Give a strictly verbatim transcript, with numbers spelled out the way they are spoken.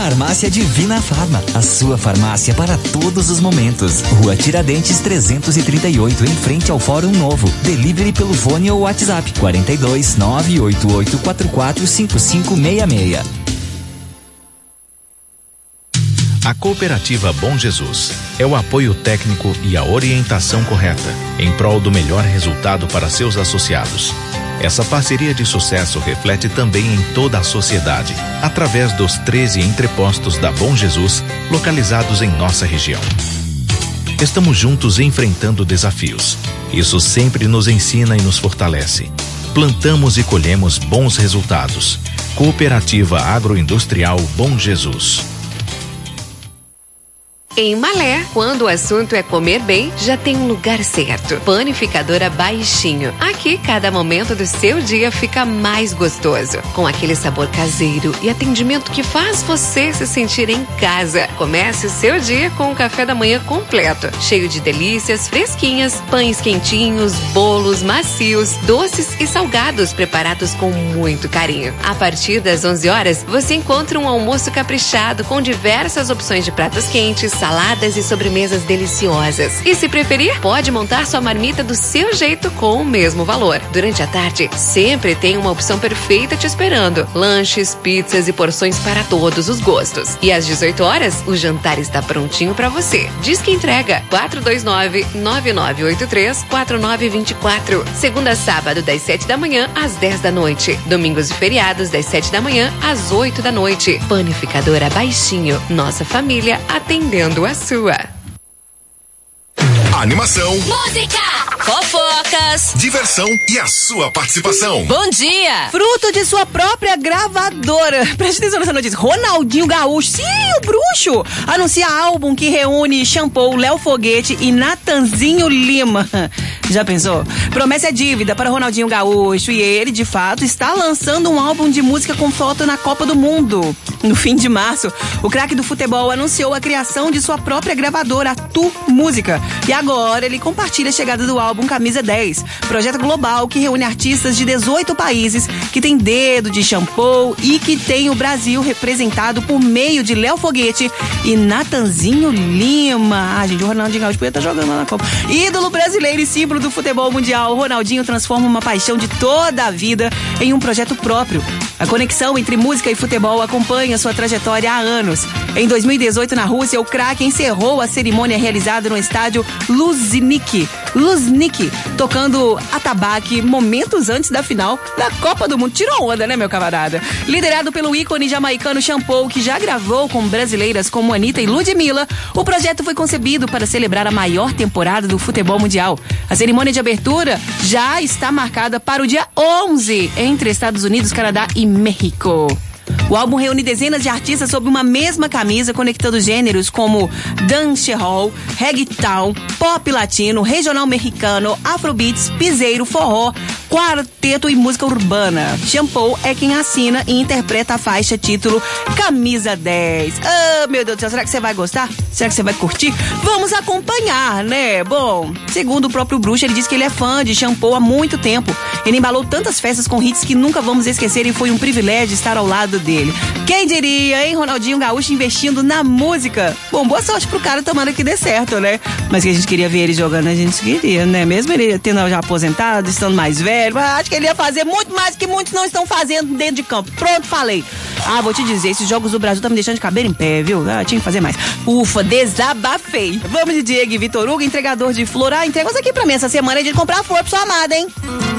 Farmácia Divina Farma, a sua farmácia para todos os momentos. Rua Tiradentes trezentos e trinta e oito, em frente ao Fórum Novo. Delivery pelo fone ou WhatsApp quarenta e dois, nove oito oito quatro quatro cinco cinco seis seis. A Cooperativa Bom Jesus é o apoio técnico e a orientação correta em prol do melhor resultado para seus associados. Essa parceria de sucesso reflete também em toda a sociedade, através dos treze entrepostos da Bom Jesus, localizados em nossa região. Estamos juntos enfrentando desafios. Isso sempre nos ensina e nos fortalece. Plantamos e colhemos bons resultados. Cooperativa Agroindustrial Bom Jesus. Em Malé, quando o assunto é comer bem, já tem um lugar certo. Panificadora Baixinho. Aqui, cada momento do seu dia fica mais gostoso. Com aquele sabor caseiro e atendimento que faz você se sentir em casa. Comece o seu dia com um café da manhã completo, cheio de delícias fresquinhas, pães quentinhos, bolos macios, doces e salgados preparados com muito carinho. A partir das onze horas, você encontra um almoço caprichado com diversas opções de pratos quentes, saladas e sobremesas deliciosas. E se preferir, pode montar sua marmita do seu jeito com o mesmo valor. Durante a tarde, sempre tem uma opção perfeita te esperando. Lanches, pizzas e porções para todos os gostos. E às dezoito horas, o jantar está prontinho para você. Diz que entrega quatro dois nove, nove nove oito três, quatro nove dois quatro. Segunda a sábado, das sete da manhã às dez da noite. Domingos e feriados, das sete da manhã às oito da noite. Panificadora Baixinho. Nossa família atendendo a sua. Animação, música, fofocas, diversão e a sua participação. Bom dia! Fruto de sua própria gravadora. Preste atenção nessa notícia. Ronaldinho Gaúcho, sim, o bruxo, anuncia álbum que reúne Shampoo, Léo Foguete e Natanzinho Lima. Já pensou? Promessa é dívida para Ronaldinho Gaúcho e ele, de fato, está lançando um álbum de música com foto na Copa do Mundo. No fim de março, o craque do futebol anunciou a criação de sua própria gravadora, a Tu Música. E agora ele compartilha a chegada do álbum Camisa dez, projeto global que reúne artistas de dezoito países, que tem dedo de Shampoo e que tem o Brasil representado por meio de Léo Foguete e Natanzinho Lima. Ah, gente, o Ronaldinho Gaúcho podia estar jogando lá na Copa. Ídolo brasileiro e símbolo do futebol mundial, o Ronaldinho transforma uma paixão de toda a vida em um projeto próprio. A conexão entre música e futebol acompanha sua trajetória há anos. Em dois mil e dezoito, na Rússia, o craque encerrou a cerimônia realizada no estádio Luzhniki, Luzhniki, tocando atabaque momentos antes da final da Copa do Mundo. Tirou onda, né, meu camarada? Liderado pelo ícone jamaicano Shampoo, que já gravou com brasileiras como Anitta e Ludmilla, o projeto foi concebido para celebrar a maior temporada do futebol mundial. A cerimônia de abertura já está marcada para o dia onze, entre Estados Unidos, Canadá e México. O álbum reúne dezenas de artistas sob uma mesma camisa, conectando gêneros como dancehall, reggaeton, pop latino, regional mexicano, afrobeats, piseiro, forró, quarteto e música urbana. Shampoo é quem assina e interpreta a faixa título Camisa dez. Ah, meu Deus do céu, será que você vai gostar? Será que você vai curtir? Vamos acompanhar, né? Bom, segundo o próprio bruxo, ele diz que ele é fã de Shampoo há muito tempo. Ele embalou tantas festas com hits que nunca vamos esquecer e foi um privilégio estar ao lado dele. Quem diria, hein? Ronaldinho Gaúcho investindo na música. Bom, boa sorte pro cara, tomara que dê certo, né? Mas que a gente queria ver ele jogando, a gente queria, né? Mesmo ele tendo já aposentado, estando mais velho, acho que ele ia fazer muito mais que muitos não estão fazendo dentro de campo. Pronto, falei. Ah, vou te dizer, esses jogos do Brasil estão me deixando de cabelo em pé, viu? Ah, tinha que fazer mais. Ufa, desabafei. Vamos de Diego e Vitor Hugo, entregador de flor. Ah, entregou isso aqui pra mim essa semana, é de comprar flor pra sua amada, hein?